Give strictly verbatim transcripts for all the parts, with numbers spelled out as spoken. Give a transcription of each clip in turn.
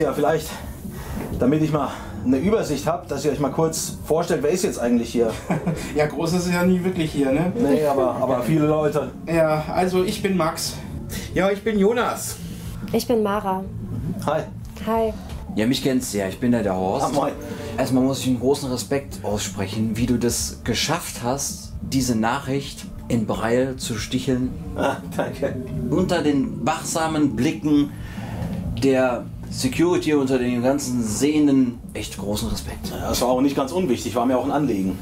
Ja, vielleicht, damit ich mal eine Übersicht habe, dass ihr euch mal kurz vorstellt, wer ist jetzt eigentlich hier? Ja, groß ist es ja nie wirklich hier, ne? Nee, aber, aber viele Leute. Ja, also ich bin Max. Ja, ich bin Jonas. Ich bin Mara. Hi. Hi. Ja, mich kennst du ja, ich bin ja der Horst. Ah, moin. Erstmal muss ich einen großen Respekt aussprechen, wie du das geschafft hast, diese Nachricht in Braille zu sticheln. Ah, danke. Unter den wachsamen Blicken der Security, unter den ganzen Sehenden, echt großen Respekt. Ja, das war auch nicht ganz unwichtig, war mir auch ein Anliegen.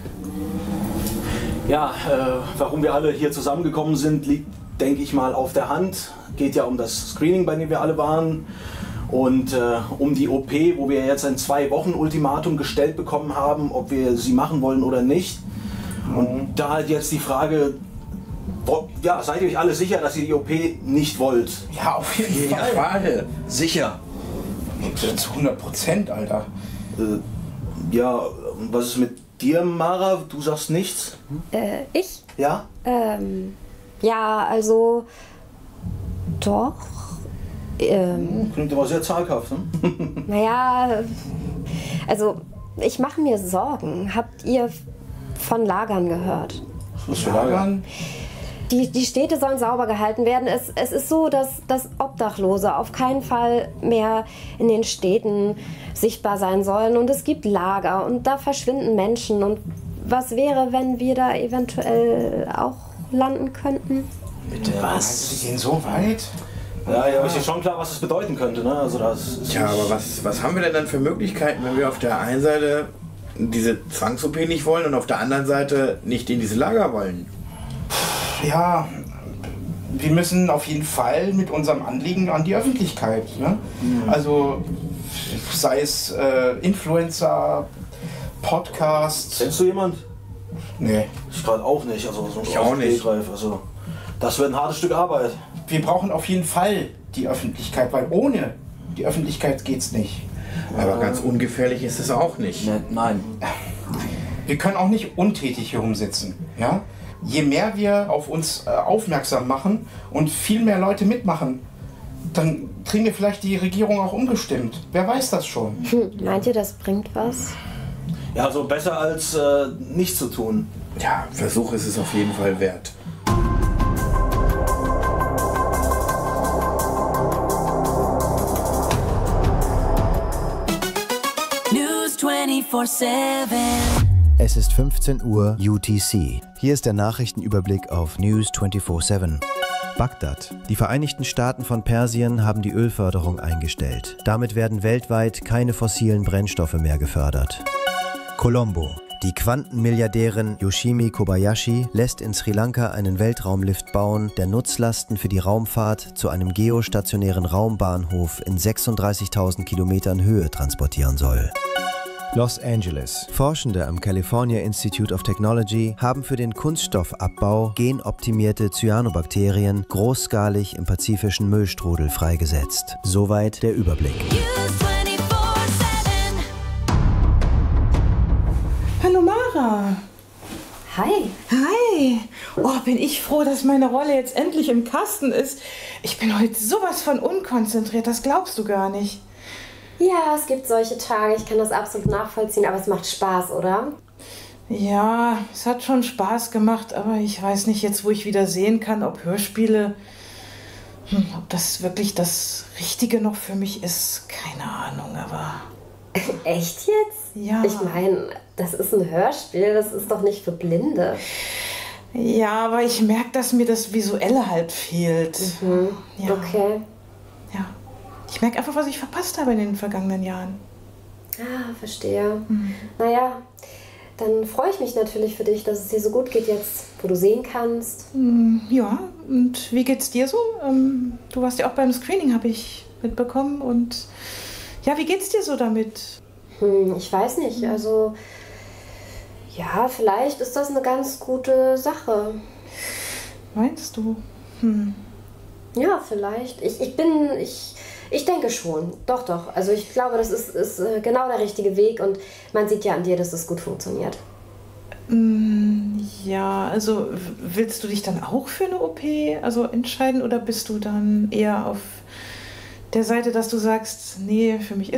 Ja, äh, warum wir alle hier zusammengekommen sind, liegt, denke ich mal, auf der Hand. Geht ja um das Screening, bei dem wir alle waren. Und äh, um die O P, wo wir jetzt ein zwei Wochen Ultimatum gestellt bekommen haben, ob wir sie machen wollen oder nicht. Und da halt jetzt die Frage, ob, ja, seid ihr euch alle sicher, dass ihr die O P nicht wollt? Ja, auf jeden Fall. Fall. Sicher. Zu hundert Prozent, Alter. Äh, ja, was ist mit dir, Mara? Du sagst nichts? Äh, ich? Ja? Ähm, ja, also doch. Ähm, Klingt aber sehr zaghaft, ne? naja, also ich mache mir Sorgen. Habt ihr von Lagern gehört? Was für Lagern? Die, die Städte sollen sauber gehalten werden. Es, es ist so, dass, dass Obdachlose auf keinen Fall mehr in den Städten sichtbar sein sollen. Und es gibt Lager und da verschwinden Menschen. Und was wäre, wenn wir da eventuell auch landen könnten? Bitte, was? Sie gehen so weit? Ja, ja, ist ja schon klar, was das bedeuten könnte, ne? Also das ist Tja, aber was, was haben wir denn dann für Möglichkeiten, wenn wir auf der einen Seite diese Zwangs-O P nicht wollen und auf der anderen Seite nicht in diese Lager wollen? Ja, wir müssen auf jeden Fall mit unserem Anliegen an die Öffentlichkeit. Ne? Mhm. Also sei es äh, Influencer, Podcasts. Kennst du jemand? Nee. Ich gerade auch nicht. Also so Ich auch nicht. Also, das wird ein hartes Stück Arbeit. Wir brauchen auf jeden Fall die Öffentlichkeit, weil ohne die Öffentlichkeit geht's nicht. Aber ganz ungefährlich ist es auch nicht. Ne, nein. Wir können auch nicht untätig hier rumsitzen. Ja? Je mehr wir auf uns äh, aufmerksam machen und viel mehr Leute mitmachen, dann kriegen wir vielleicht die Regierung auch umgestimmt. Wer weiß das schon? Hm, meint ihr, das bringt was? Ja, also besser als äh, nichts zu tun. Ja, Versuch ist es auf jeden Fall wert. News twenty-four seven. Es ist fünfzehn Uhr U T C. Hier ist der Nachrichtenüberblick auf News vierundzwanzig sieben. Bagdad. Die Vereinigten Staaten von Persien haben die Ölförderung eingestellt. Damit werden weltweit keine fossilen Brennstoffe mehr gefördert. Colombo. Die Quantenmilliardärin Yoshimi Kobayashi lässt in Sri Lanka einen Weltraumlift bauen, der Nutzlasten für die Raumfahrt zu einem geostationären Raumbahnhof in sechsunddreißigtausend Kilometern Höhe transportieren soll. Los Angeles. Forschende am California Institute of Technology haben für den Kunststoffabbau genoptimierte Cyanobakterien großskalig im pazifischen Müllstrudel freigesetzt. Soweit der Überblick. Hallo Mara. Hi. Hi. Oh, bin ich froh, dass meine Rolle jetzt endlich im Kasten ist. Ich bin heute sowas von unkonzentriert, das glaubst du gar nicht. Ja, es gibt solche Tage, ich kann das absolut nachvollziehen, aber es macht Spaß, oder? Ja, es hat schon Spaß gemacht, aber ich weiß nicht jetzt, wo ich wieder sehen kann, ob Hörspiele, hm, ob das wirklich das Richtige noch für mich ist, keine Ahnung, aber... Echt jetzt? Ja. Ich meine, das ist ein Hörspiel, das ist doch nicht für Blinde. Ja, aber ich merke, dass mir das Visuelle halt fehlt. Mhm. Ja. Okay. Ja. Ich merke einfach, was ich verpasst habe in den vergangenen Jahren. Ah, verstehe. Mhm. Naja, dann freue ich mich natürlich für dich, dass es dir so gut geht jetzt, wo du sehen kannst. Mhm, ja, und wie geht's dir so? Ähm, du warst ja auch beim Screening, habe ich mitbekommen. Und ja, wie geht's dir so damit? Hm, ich weiß nicht, also ja, vielleicht ist das eine ganz gute Sache. Meinst du? Hm. Ja, vielleicht. Ich, ich bin, ich, ich denke schon. Doch, doch. Also ich glaube, das ist, ist genau der richtige Weg und man sieht ja an dir, dass das gut funktioniert. Ja, also willst du dich dann auch für eine O P also entscheiden oder bist du dann eher auf der Seite, dass du sagst, nee, für mich ist